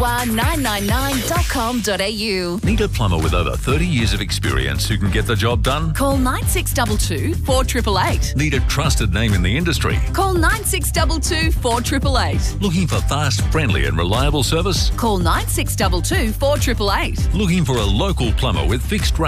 999.com.au. Need a plumber with over 30 years of experience who can get the job done? Call 9622 4888. Need a trusted name in the industry? Call 9622 4888. Looking for fast, friendly and reliable service? Call 9622 4888. Looking for a local plumber with fixed rates?